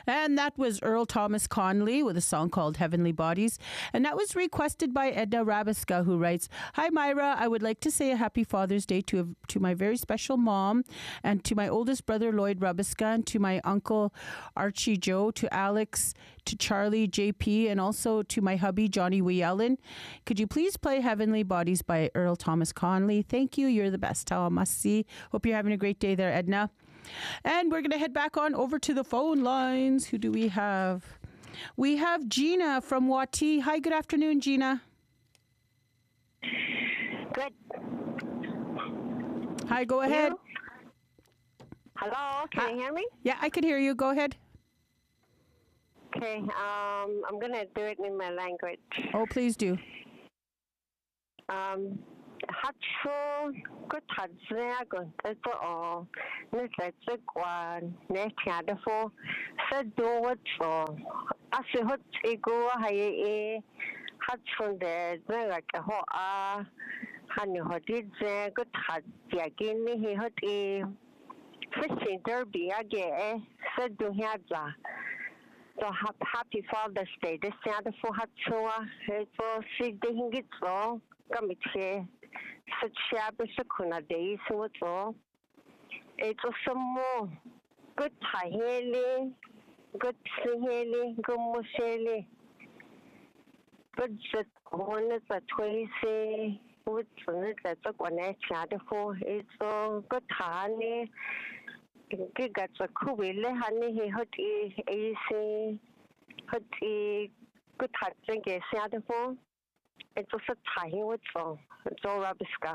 And that was Earl Thomas Conley with a song called Heavenly Bodies. And that was requested by Edna Rabiska, who writes, "Hi, Myra. I would like to say a happy Father's Day to my very special mom and to my oldest brother, Lloyd Rabiska, and to my uncle, Archie Joe, to Alex, to Charlie, JP, and also to my hubby, Johnny Wee-Ellen. Could you please play Heavenly Bodies by Earl Thomas Conley? Thank you. You're the best. Masi. Hope you're having a great day there, Edna." And we're going to head back on over to the phone lines. Who do we have? We have Gina from Wati. Hi, good afternoon, Gina. Good. Hi, go ahead. Hello, can you hear me? Yeah, I can hear you. Go ahead. Okay, I'm going to do it in my language. Oh, please do. Hatcho, good Tadzia, good all. Let's go on. Next, said do what so. As you hot ego, I hatcho there, like a hoa. Honey, what did good Tadzia give me? He hot a fishing derby again. Said do Hadza. So happy Father's Day. This is the for Hatchoa. It was see the hingits. Come here. Such shabby Sakuna days, what's all. It was some more good Taheli, good Siheli, good Mosheli, good one is a twacy, with that's a one at for it's all good honey. Gigats a cool honey, he hot easy, hot good hot drink is the for. It was a tiny with song. It's all Rabiska.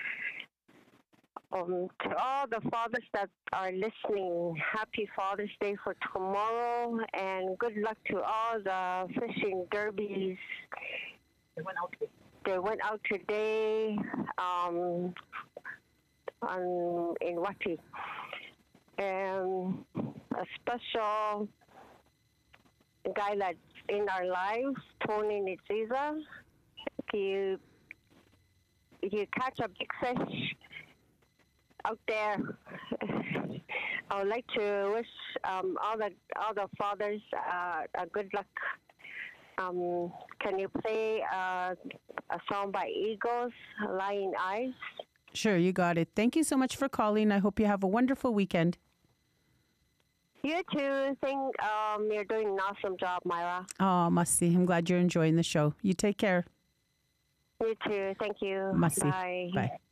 To all the fathers that are listening, happy Father's Day for tomorrow, and good luck to all the fishing derbies. They went out today in Wati. And a special guy that's in our lives, Tony Niziza. You catch a big fish out there. I would like to wish all the fathers a good luck. Can you play a song by Eagles, Lying Eyes? Sure, you got it. Thank you so much for calling. I hope you have a wonderful weekend. You too. Think you're doing an awesome job, Myra. Oh, Masti. I'm glad you're enjoying the show. You take care. You too. Thank you. Masti. Bye. Bye.